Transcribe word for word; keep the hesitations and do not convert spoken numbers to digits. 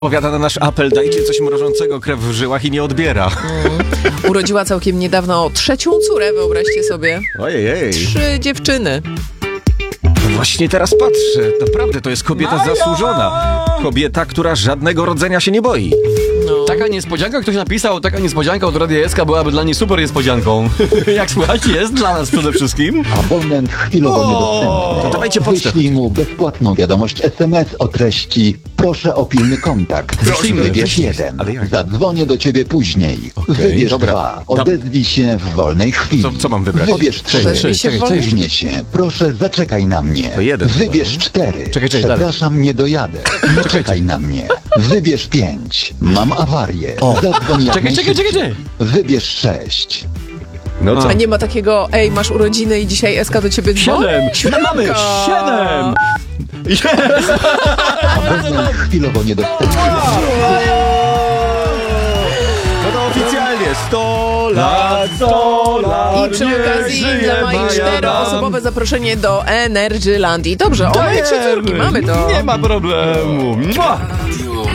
Powiada na nasz apel, dajcie coś mrożącego, krew w żyłach i nie odbiera. Mm. Urodziła całkiem niedawno trzecią córę, wyobraźcie sobie. Ojej. Trzy dziewczyny. Właśnie teraz patrzę, naprawdę to jest kobieta Maja! zasłużona. Kobieta, która żadnego rodzenia się nie boi. No. Taka niespodzianka, ktoś napisał, taka niespodzianka od Radia S K byłaby dla niej super niespodzianką. Jak słychać, jest dla nas przede wszystkim. Abonent chwilowo niedostępny. to dawajcie pocztę. Wyślij mu bezpłatną wiadomość S M S o treści proszę o pilny kontakt. Wyślijmy, Wybierz wyślij. jeden. Ale jak? Zadzwonię do ciebie później. Wybierz dobra. dwa. Odezwij się w wolnej chwili. Co- co mam wybrać? Wybierz trzy. Odezwij się w wolnej Później się. Proszę zaczekaj na mnie. To jeden. Wybierz cztery. Czekaj, czekaj, dalej. Przepraszam, nie dojadę. Nie czekaj na mnie. Wybierz pięć. Mam awarię. Zadzwoń jak Czekaj, czekaj, najszybciej. czekaj, czekaj. Wybierz sześć. No co? A nie ma takiego, ej, masz urodziny i dzisiaj S K do ciebie dzwoni? Siedem! Mamy siedem! Jest! Abonent chwilowo niedostępny. No to oficjalnie sto lat, sto lat, I przy okazji dla Mai czteroosobowe zaproszenie do Energylandii. Dobrze, o moje trzy córki, mamy to. Nie ma problemu. Mua!